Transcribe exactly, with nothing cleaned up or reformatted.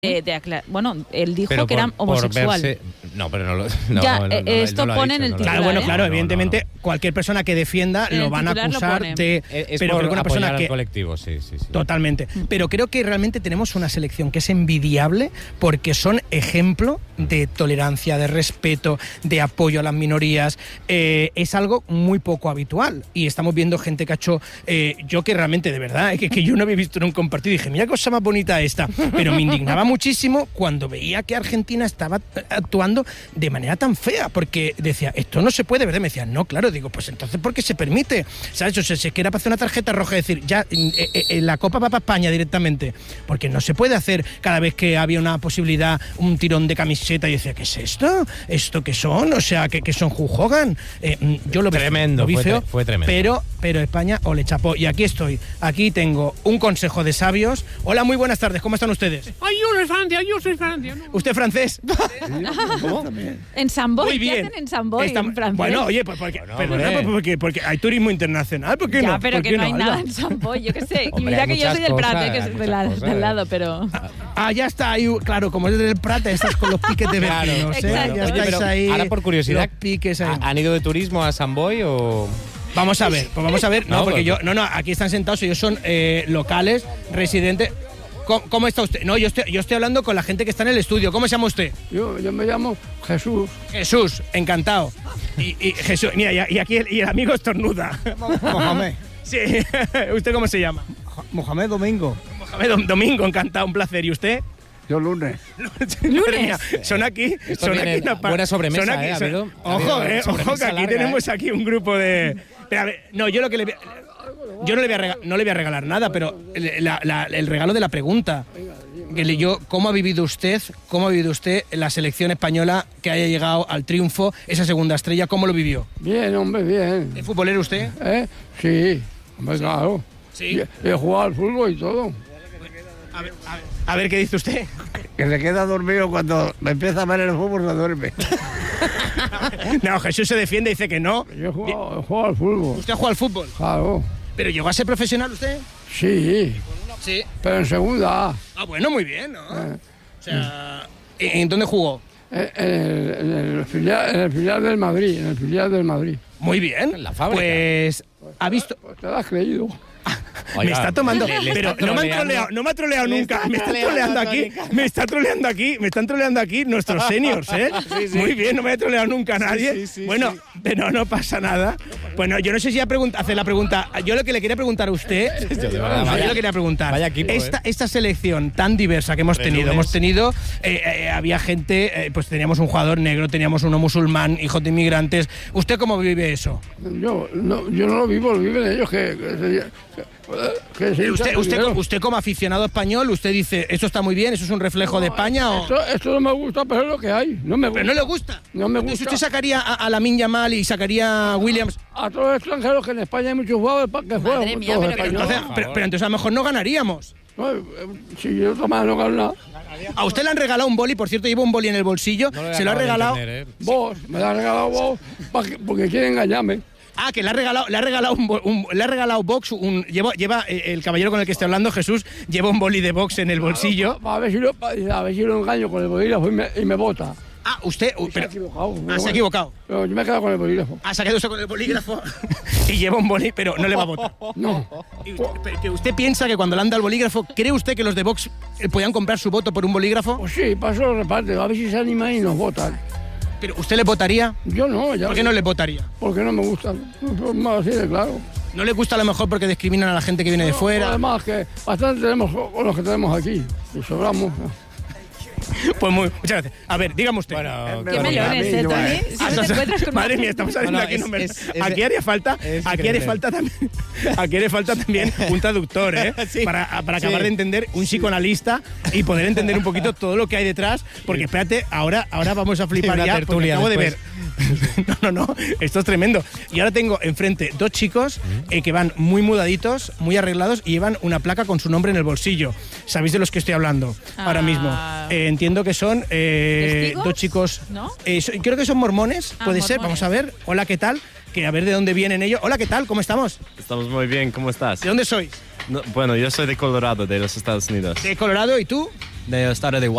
De, de aclar... Bueno, él dijo pero que por, era homosexual. Verse... No, pero no lo no, ya, no, no, eh, no, esto no lo pone dicho, en el no titular. Claro, bueno, ¿eh? claro, no, no, evidentemente no. cualquier persona que defienda En lo el van a titular lo acusar pone. de... Es, es pero por creo que una persona apoyar que... al colectivo, sí, sí, sí. Totalmente. Pero creo que realmente tenemos una selección que es envidiable porque son ejemplo de tolerancia, de respeto, de apoyo a las minorías. Eh, es algo muy poco habitual. Y estamos viendo gente que ha hecho... Eh, yo que realmente, de verdad, eh, que, que yo no había visto nunca un partido y dije, mira qué cosa más bonita esta. Pero me indignaba muchísimo cuando veía que Argentina estaba actuando de manera tan fea, porque decía, esto no se puede, ¿verdad? Me decían, no, claro, digo, pues entonces, ¿por qué se permite? ¿Sabes? O sea, si es que era para hacer una tarjeta roja, es decir, ya eh, eh, la Copa va para España directamente, porque no se puede hacer cada vez que había una posibilidad, un tirón de camiseta, y decía, ¿qué es esto? ¿Esto qué son? O sea, ¿qué, qué son Hulk Hogan? Eh, yo lo vi Tremendo, lo vi fue, feo, fue tremendo. Pero, pero España o le chapó. Y aquí estoy, aquí tengo un consejo de sabios. Hola, muy buenas tardes, ¿cómo están ustedes? Ay, yo soy Francia, yo soy Francia. No. ¿Usted francés? ¿Cómo? En Samboy, Muy bien. ¿qué hacen en Samboy, Está- en francés? Bueno, oye, pues porque, Bueno, perdona, hombre. pues porque, porque hay turismo internacional, ¿por qué ya, no? pero ¿Por que qué no hay Alba? nada en Samboy, yo qué sé. Y Hombre, mira hay que yo muchas soy del Prat, cosas, eh, que hay es de muchas la- cosas. del lado, pero... Ah, ya está ahí, claro, como es del Prat, estás con los piques de Claro, vecinos, ¿eh? exacto. Ya Oye, estáis pero ahí. ahora por curiosidad, los piques ahí. ¿han ido de turismo a San Boy o...? Vamos a ver, pues vamos a ver. No, No, porque pues- yo, no, no, aquí están sentados, ellos son eh, locales, residentes. ¿Cómo, cómo está usted? No, yo estoy, yo estoy hablando con la gente que está en el estudio. ¿Cómo se llama usted? Yo, yo me llamo Jesús. Jesús, encantado. Y, y Jesús, mira, y, y aquí el, y el amigo estornuda. Mohamed. Sí, ¿usted cómo se llama? Mohamed Domingo. Mohamed Dom- Domingo, encantado, un placer. ¿Y usted? Yo lunes. Madre mía, son aquí, Esto son viene aquí una pa- buena sobremesa, son aquí- ¿eh? Ha son- habido- ha ojo, habido eh, ojo, sobremesa que aquí larga, tenemos ¿eh? aquí un grupo de... Pero a ver, no, yo lo que le voy a- yo no le voy a regalar, no le voy a regalar nada, pero el, la- la- el regalo de la pregunta. Que le- yo, ¿cómo ha vivido usted, cómo ha vivido usted la selección española que haya llegado al triunfo, esa segunda estrella, cómo lo vivió? Bien, hombre, bien. ¿Es futbolero usted? ¿Eh? Sí, hombre, claro. Sí. Y- He jugado al fútbol y todo. A ver, a ver, a ver, ¿qué dice usted? Que se queda dormido cuando empieza a ver el fútbol, se duerme. No, Jesús se defiende y dice que no. Yo he jugado, he jugado al fútbol. ¿Usted ha jugado al fútbol? Claro. ¿Pero llegó a ser profesional usted? Sí, Sí. pero en segunda A. Ah, bueno, muy bien, ¿no? Eh, O sea, ¿en en dónde jugó? En, en el, en el filial, en el filial del Madrid, en el filial del Madrid. Muy bien. En la fábrica. Pues ha visto... Pues te lo has creído. me Oiga, está tomando, le- le pero está no me han troleando. troleado, no me ha troleado Le nunca, está me está troleando, troleando aquí, Tony. me está troleando aquí, me están troleando aquí nuestros seniors, ¿eh? Sí, sí. Muy bien, no me ha troleado nunca nadie. sí, sí, bueno, sí. pero no pasa nada. Bueno, yo no sé si ya pregunta, hacer la pregunta, yo lo que le quería preguntar a usted, Yo de verdad, yo vaya- le quería preguntar, vaya equipo, esta, ¿eh? esta selección tan diversa que hemos Tres tenido, lunes. hemos tenido, eh, eh, había gente, eh, pues teníamos un jugador negro, teníamos uno musulmán, hijos de inmigrantes. ¿Usted cómo vive eso? Yo no, yo no lo vivo, lo viven ellos que... que, que, que se Usted, echan usted, dinero. usted como aficionado español, usted dice, ¿eso está muy bien? ¿Eso es un reflejo de España? O... Esto, esto no me gusta, pero es lo que hay. No me gusta. Pero no le gusta. No me Entonces gusta. usted sacaría a, a Lamine Yamal y sacaría a Williams. A todos los extranjeros que en España hay muchos jugadores para que juegan. Madre mía, todos pero que españoles. Entonces, por pero, favor. pero entonces a lo mejor no ganaríamos. No, eh, si yo tomara no gano nada. A usted le han regalado un boli, por cierto, lleva un boli en el bolsillo. No se lo ha acabo de regalado. entender, ¿eh? Vos, me lo has regalado vos pa' que- porque quieren engañarme. Ah, que le ha regalado, le ha regalado un, bo- un- le ha regalado box, un, lleva, lleva eh, el caballero con el que estoy hablando, Jesús, lleva un boli de box en el bolsillo. Pa- pa- a, ver si lo, pa- a ver si lo engaño con el bolígrafo y me, y me bota. Ah, usted, uh, Se ha pero, equivocado. ah, se ha equivocado. Pero yo me he quedado con el bolígrafo. Ah, se ha quedado usted con el bolígrafo y lleva un boli, pero no le va a votar. No. Y usted- pero que usted piensa que cuando le han dado el bolígrafo, ¿cree usted que los de Vox eh, podían comprar su voto por un bolígrafo? Pues sí, paso lo reparte. A ver si se animan y nos votan. ¿Pero usted le votaría? Yo no, ya. ¿Por qué no le votaría? Porque no me gustan. Pues más así de claro. ¿No le gusta a lo mejor porque discriminan a la gente que viene de fuera? Además que bastante tenemos con los que tenemos aquí. Y sobramos. Pues muy, muchas gracias. A ver, dígame usted. Bueno, Qué melones, ¿eh, Tony? Si Ah, no te so- encuentras con Madre una- mía, estamos haciendo No, no, aquí es- números. es- es- Aquí haría falta, es aquí haría increíble. falta también, aquí haría falta también un traductor, ¿eh? Sí. Para, para acabar Sí. de entender un psicoanalista y poder entender un poquito todo lo que hay detrás. Porque espérate, ahora, ahora vamos a flipar una ya, porque tertulia acabo de ver. después. No, no, no, esto es tremendo. Y ahora tengo enfrente dos chicos eh, que van muy mudaditos, muy arreglados y llevan una placa con su nombre en el bolsillo. ¿Sabéis de los que estoy hablando ahora Ah. mismo? Eh, entiendo que son eh, ¿Testigos? dos chicos. ¿No? Eh, so- creo que son mormones, Ah, puede ser. mormones. Vamos a ver. Hola, ¿qué tal? Que a ver de dónde vienen ellos. Hola, ¿qué tal? ¿Cómo estamos? Estamos muy bien, ¿cómo estás? ¿De dónde sois? No, bueno, yo soy de Colorado, de los Estados Unidos. De Colorado, ¿y tú? del estado de